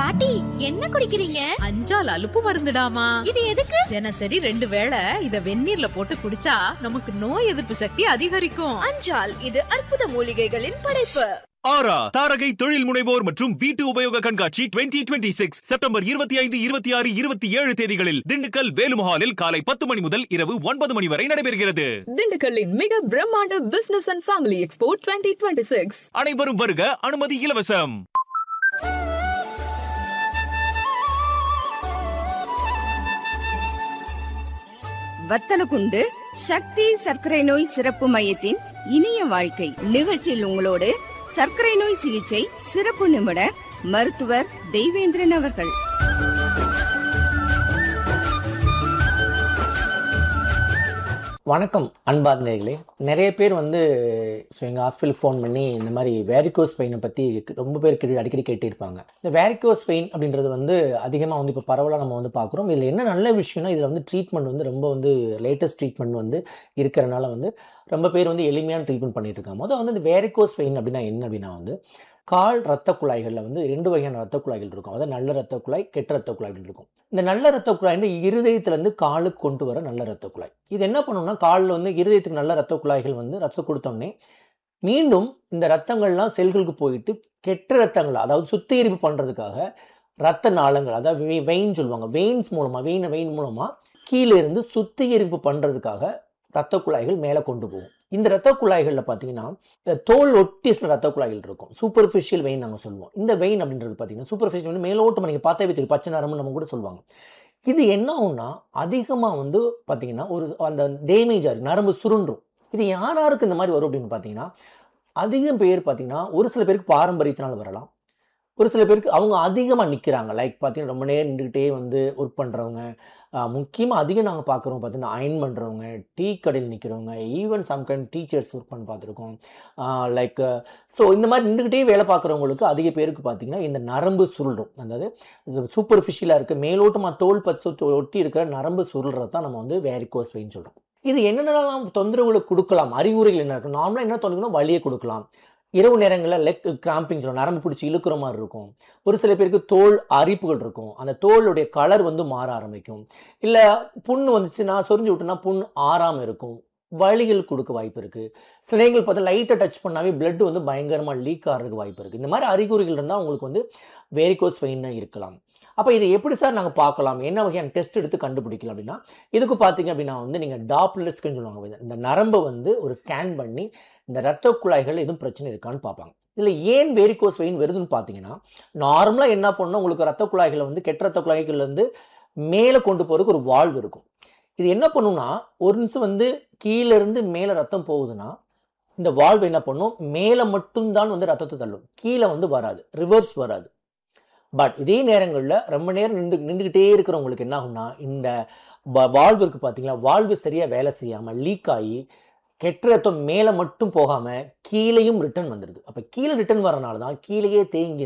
பாட்டி என்ன குடிக்கிறீங்க? அஞ்சால் அலுப்பு மருந்துடாமா. இது எதுக்கு? தினசரி 2 வேளை இத வெந்நீர்ல போட்டு குடிச்சா நமக்கு நோய் எதிர்ப்பு சக்தி அதிகரிக்கும். அஞ்சால் இது அற்புத மூலிகைகளின் படைப்பு. ஆரா தாரகை தொழில் முனைவோர் மற்றும் வீட்டு உபயோக கண்காட்சி 2026 செப்டம்பர் 25, 26, 27 தேதிகளில் திண்டுக்கல் வேலுமஹாலில் காலை 10 மணி முதல் இரவு 9 மணி வரை நடைபெறுகிறது. திண்டுக்கல்லின் மிக பிரம்மாண்ட பிசினஸ் அண்ட் ஃபேமிலி எக்ஸ்போ 2026. அனைவரும் வருக, அனுமதி இலவசம். வத்தலகுண்டு சக்தி சர்க்கரை நோய் சிறப்பு மையத்தின் இனிய வாழ்க்கை நிகழ்ச்சியில் உங்களோடு சர்க்கரை நோய் சிகிச்சை சிறப்பு நிபுணர் மருத்துவர் தெய்வேந்திரன் அவர்கள். வணக்கம் அன்பார்ந்தர்களே. நிறைய பேர் எங்கள் ஹாஸ்பிட்டலுக்கு ஃபோன் பண்ணி இந்த மாதிரி வேரிகோஸ் பெயினை பற்றி ரொம்ப பேர் அடிக்கடி கேட்டிருப்பாங்க. இந்த வேரிகோஸ் பெயின் அப்படின்றது அதிகமாக இப்போ பரவலாக நம்ம பார்க்குறோம். இதில் என்ன நல்ல விஷயம்னா இதில் ட்ரீட்மெண்ட் ரொம்ப லேட்டஸ்ட் ட்ரீட்மெண்ட் இருக்கிறனால ரொம்ப பேர் எளிமையான ட்ரீட்மெண்ட் பண்ணிட்டு இருக்காங்க. முதல் இந்த வேரிகோஸ் பெயின் அப்படின்னா என்ன அப்படின்னா கால் ரத்த குழாய்களில் 2 வகையான ரத்த குழாய்கள் இருக்கும். அதாவது நல்ல ரத்த குழாய், கெட்ட ரத்த குழாய் அப்படின்னு இருக்கும். இந்த நல்ல ரத்த குழாய் இருதயத்திலேருந்து காலுக்கு கொண்டு வர நல்ல ரத்த குழாய். இது என்ன பண்ணணும்னா காலில் இருதயத்துக்கு நல்ல ரத்த குழாய்கள் ரத்தம் கொடுத்தோடனே மீண்டும் இந்த ரத்தங்கள்லாம் செல்களுக்கு போயிட்டு கெட்ட ரத்தங்கள் அதாவது சுத்திகரிப்பு பண்ணுறதுக்காக ரத்த நாளங்கள் அதாவது வெயின் சொல்லுவாங்க, வெயின் மூலமாக கீழே இருந்து சுத்திகரிப்பு பண்ணுறதுக்காக ரத்த குழாய்கள் மேலே கொண்டு போகும். இந்த ரத்த குழாய்களில் பார்த்தீங்கன்னா தோல் ஒட்டி சில ரத்த குழாய்கள் இருக்கும். சூப்பர்ஃபிஷியல் வெயின் நாங்கள் சொல்லுவோம். இந்த வெயின் அப்படின்றது பார்த்தீங்கன்னா சூப்பர்ஃபிஷியல் மேலோட்டம் நீங்கள் பார்த்தாவே தெரியும், பச்சை நரம்பு நம்ம கூட சொல்லுவாங்க. இது என்ன ஆகும்னா அதிகமாக பார்த்தீங்கன்னா அந்த டேமேஜ் ஆகிருக்கு, நரம்பு சுருண்டும். இது யாருக்கு இந்த மாதிரி வரும் அப்படின்னு பார்த்தீங்கன்னா அதிகம் பேர் பார்த்தீங்கன்னா ஒரு சில பேருக்கு பாரம்பரியத்தினால் வரலாம். ஒரு சில பேருக்கு அவங்க அதிகமாக நிற்கிறாங்க, லைக் பார்த்தீங்கன்னா ரொம்ப நேரம் நின்றுக்கிட்டே ஒர்க் பண்ணுறவங்க, முக்கியமாக அதிகம் நாங்கள் பார்க்குறோம் பார்த்தீங்கன்னா அயன் பண்ணுறவங்க, டீ கடையில் நிற்கிறவங்க, ஈவன் சம்கைண்ட் டீச்சர்ஸ் ஒர்க் பண்ணி பார்த்துருக்கோம். லைக் ஸோ இந்த மாதிரி நின்றுக்கிட்டே வேலை பார்க்குறவங்களுக்கு அதிக பேருக்கு பார்த்தீங்கன்னா இந்த நரம்பு சுருளும். அதாவது சூப்பர்ஃபிஷியலாக இருக்குது மேலோட்டமாக தோல் பச்சை ஒட்டி இருக்கிற நரம்பு சுருள்றது தான் நம்ம வேரிகோஸ் வெயின் சொல்கிறோம். இது என்னென்னலாம் தொந்தரவுகளை கொடுக்கலாம், அறிகுறிகள் என்ன இருக்கும்? நார்மலாக என்ன தொந்தரவுனா வலியை கொடுக்கலாம். இரவு நேரங்களில் லெக் கிராம்பிங் சொல்லுவோம், நரம்பு பிடிச்சி இழுக்கிற மாதிரி இருக்கும். ஒரு சில பேருக்கு தோல் அரிப்புகள் இருக்கும், அந்த தோலுடைய கலர் மாற ஆரம்பிக்கும். இல்லை புண்ணு வந்துச்சுன்னா சொரிஞ்சு விட்டுனா புண் ஆறாமல் இருக்கும், வலிகள் கொடுக்க வாய்ப்பு இருக்குது. சில நேரங்கள் பார்த்தா லைட்டாக டச் பண்ணாவே பிளட் பயங்கரமாக லீக் ஆகிறதுக்கு வாய்ப்பு இருக்குது. இந்த மாதிரி அறிகுறிகள் இருந்தால் உங்களுக்கு வேரிகோஸ் வெயின் இருக்கலாம். அப்போ இதை எப்படி சார் நாங்கள் பார்க்கலாம், என்ன வகையான டெஸ்ட் எடுத்து கண்டுபிடிக்கலாம் அப்படின்னா இதுக்கு பார்த்தீங்க அப்படின்னா நீங்கள் டாப்லர் ஸ்கேன் சொல்லுவாங்க. இந்த நரம்பை ஒரு ஸ்கேன் பண்ணி இந்த ரத்த குழாய்கள் எதுவும் பிரச்சனை இருக்கான்னு பார்ப்பாங்க. இதில் ஏன் வேரிகோஸ் வெயின் வருதுன்னு பார்த்தீங்கன்னா நார்மலாக என்ன பண்ணணும், உங்களுக்கு ரத்த குழாய்களை கெட்ட ரத்த குழாய்கள்லேருந்து மேலே கொண்டு போகிறதுக்கு ஒரு வால்வு இருக்கும். இது என்ன பண்ணுன்னா ஒரு நிமிஷம் கீழேருந்து மேலே ரத்தம் போகுதுன்னா இந்த வால்வு என்ன பண்ணும், மேலே மட்டும்தான் ரத்தத்தை தள்ளும், கீழே வராது, ரிவர்ஸ் வராது. பட் இதே நேரங்களில் ரொம்ப நேரம் நின்றுக்கிட்டே இருக்கிறவங்களுக்கு என்ன ஆகும்னா இந்த வால்வு இருக்குது பார்த்தீங்களா, வால்வு சரியாக வேலை செய்யாமல் லீக் ஆகி கெட்ட ரத்தம் மேலே மட்டும் போகாமல் கீழேயும் ரிட்டர்ன் வந்துடுது. அப்போ கீழே ரிட்டர்ன் வரனால தான் கீழேயே தேங்கி